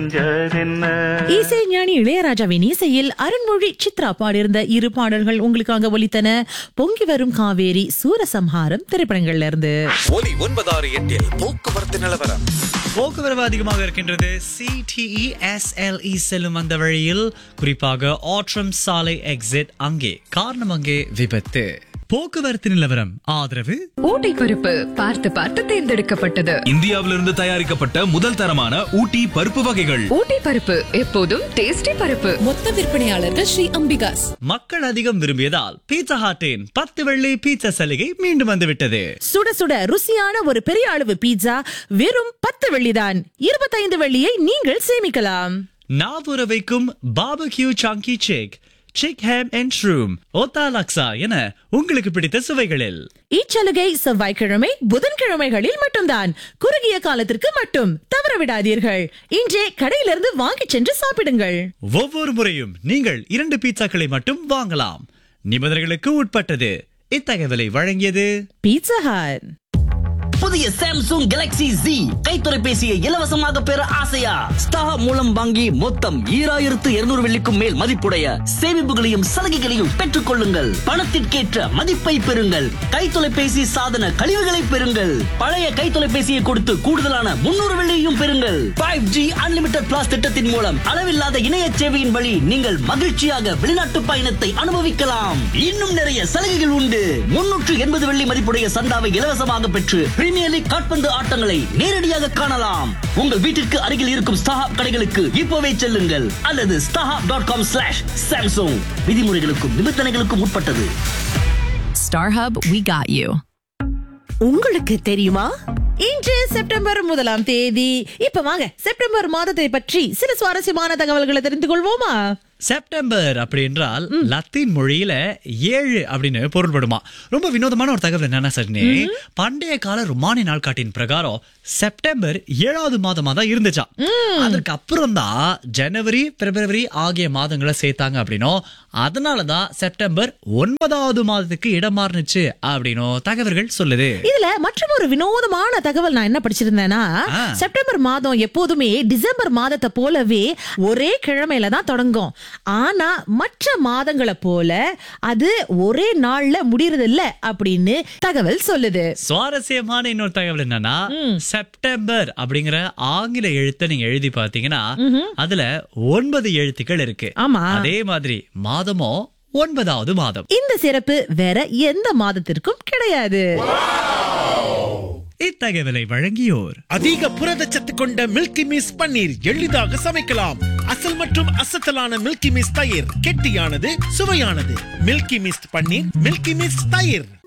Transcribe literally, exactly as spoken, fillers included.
இசை ஞானி இளையராஜாவின் இசையில் அருண்மொழி சித்ரா பாடியிருந்த இரு பாடல்கள் உங்களுக்காக ஒலித்தன. பொங்கி வரும் காவேரி, சூரசம்ஹாரம் திரைப்படங்கள்ல இருந்து. ஒலி ஒன்பதாறு எட்டில் போக்குவரத்து நிலவரம். போக்குவரவு அதிகமாக இருக்கின்றது. சிடிஇ எஸ்எல்இ செல்லும் அந்த வழியில், குறிப்பாக ஆட்ரம் சாலை எக்ஸிட் அங்கே காரணம் அங்கே விபத்து. போக்குவரத்து நிலவரம் ஆதரவு ஊட்டி பருப்பு பார்த்து பார்த்து தேர்ந்தெடுக்கப்பட்டது. இந்தியாவிலிருந்து தயாரிக்கப்பட்ட முதல் தரமான ஊட்டி பருப்பு வகைகள். ஊட்டி பருப்பு எப்போதும் டேஸ்டி பருப்பு. மொத்த விற்பனையாளர்கள் ஸ்ரீ அம்பிகாஸ். மக்கள் அதிகம் விரும்பியதால் பீட்சா ஹாட்டின் பத்து வெள்ளி பீட்சா சலுகை மீண்டும் வந்துவிட்டது. சுட சுட ருசியான ஒரு பெரிய அளவு பீட்சா வெறும் பத்து வெள்ளிதான். இருபத்தைந்து வெள்ளியை நீங்கள் சேமிக்கலாம். நாவுற வைக்கும் பாபக்யூ Changi sick, sick ham and shroom, ஓத்தா லக்ஸா என உங்களுக்கு பிடித்த சுவைகளில். இச்சலுகை செவ்வாய்க்கிழமை புதன்கிழமைகளில் மட்டும்தான். குறுகிய காலத்திற்கு மட்டும். தவற விடாதீர்கள். இன்றே கடையிலிருந்து வாங்கிச் சென்று சாப்பிடுங்கள். ஒவ்வொரு முறையும் நீங்கள் இரண்டு பீட்சாக்களை மட்டும் வாங்கலாம். நிபந்தனைகளுக்கு உட்பட்டது. இத்தகவலை வழங்கியது பீட்சா ஹட். புதிய சாம்சங் கேலக்ஸி Z கை தொலைபேசியை இலவசமாக பெற ஆசையா? ஸ்டார் மூலம் வாங்கி மொத்தம் ஈராயிரத்து இருநூறு வெள்ளிக்கும் மேல் மதிப்புடைய சேமிப்புகளையும் சலுகைகளையும் பெற்றுக் கொள்ளுங்கள். பணத்திற்கேற்ற மதிப்பை பெறுங்கள். கை தொலைபேசி சாதன கழிவுகளை பெறுங்கள். பழைய கை தொலைபேசியை கொடுத்து கூடுதலான முன்னூறு வெள்ளியையும் பெறுங்கள். ஃபைவ் ஜி அன்லிமிட்டட் பிளாஸ் திட்டத்தின் மூலம் அளவில்லாத இணைய சேவையின் வழி நீங்கள் மகிழ்ச்சியாக வெளிநாட்டு பயணத்தை அனுபவிக்கலாம். இன்னும் நிறைய சலுகைகள் உண்டு. முன்னூற்று எண்பது வெள்ளி மதிப்புடைய சந்தாவை இலவசமாக பெற்று பிரீமியர் லீக் கால்பந்து ஆட்டங்களை நேரடியாக காணலாம். உங்கள் வீட்டிற்கு அருகில் இருக்கும் ஸ்டாஹாப் கடைகளுக்கு இப்போவே செல்லுங்கள் அல்லது StarHub dot com slash Samsung. விதிமுறைகளுக்கும் நிபந்தனைகளுக்கும் உட்பட்டது. StarHub, we got you. உங்களுக்கு தெரியுமா, இன்று செப்டம்பர் முதலாம் தேதி. இப்ப வாங்க செப்டம்பர் மாதத்தை பற்றி சில சுவாரஸ்யமான தகவல்களை தெரிந்து கொள்வோமா? செப்டம்பர் அப்படி என்றால் லத்தீன் மொழியில ஏழு அப்படின்னு பொருள்படுமா. ரொம்ப வினோதமான ஒரு தகவல் என்னன்னா சரி, பண்டைய கால ருமானி நாள்காட்டின் பிரகாரம் செப்டம்பர் ஏழாவது மாதமா தான் இருந்துச்சா. அதற்கு அப்புறம் தான் ஜனவரி பிப்ரவரி ஆகிய மாதங்களை சேர்த்தாங்க அப்படின்னும், அதனாலதான் செப்டம்பர் ஒன்பதாவது மாதத்துக்கு இடம் மாறுனுச்சு அப்படின்னும் தகவல்கள் சொல்லுது. இதுல மற்றும் ஒரு வினோதமான தகவல் நான் என்ன படிச்சிருந்தேன்னா, செப்டம்பர் மாதம் எப்போதுமே டிசம்பர் மாதத்தை போலவே ஒரே கிழமையில தான் தொடங்கும். ஆனா மற்ற மாதங்களை போல அது ஒரே நாள்ல முடியறது இல்ல அப்படின்னு தகவல் சொல்லுது. சுவாரஸ்யமான இன்னொரு தகவல் என்னன்னா, செப்டம்பர் அப்படிங்கிற ஆங்கில எழுத்தை நீங்க எழுதி பாத்தீங்கன்னா அதுல ஒன்பது எழுத்துக்கள் இருக்கு. ஆமா, அதே மாதிரி மாதமோ ஒன்பதாவது மாதம். இந்த சிறப்பு வேற எந்த மாதத்திற்கும் கிடையாது. இத்தகவலை வழங்கியோர் அதிக புரதச்சத்து கொண்ட மில்கி மிஸ் பன்னீர் எளிதாக சமைக்கலாம். அசல் மற்றும் அசத்தலான மில்கி மிஸ் தயிர் கெட்டியானது, சுவையானது. மில்கி மிஸ் பன்னீர், மில்கி மிஸ் தயிர்.